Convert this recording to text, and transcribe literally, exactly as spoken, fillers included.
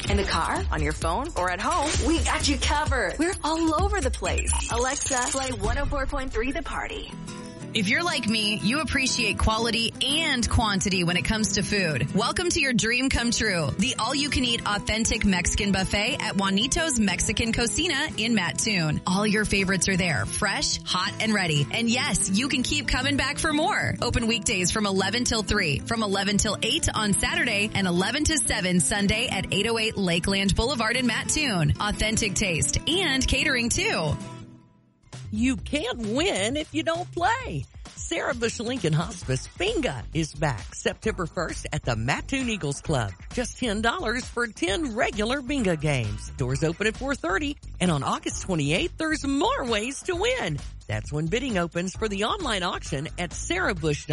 In the car, on your phone, or at home, we got you covered. We're all over the place. Alexa, play one oh four point three The Party. If you're like me, you appreciate quality and quantity when it comes to food. Welcome to your dream come true. The all-you-can-eat authentic Mexican buffet at Juanito's Mexican Cocina in Mattoon. All your favorites are there, fresh, hot, and ready. And yes, you can keep coming back for more. Open weekdays from eleven till three, from eleven till eight on Saturday, and eleven to seven Sunday at eight oh eight Lakeland Boulevard in Mattoon. Authentic taste and catering too. You can't win if you don't play. Sarah Bush Lincoln Hospice Bingo is back September first at the Mattoon Eagles Club. Just ten dollars for ten regular bingo games. Doors open at four thirty, and on August twenty-eighth, there's more ways to win. That's when bidding opens for the online auction at sarah bush dot com.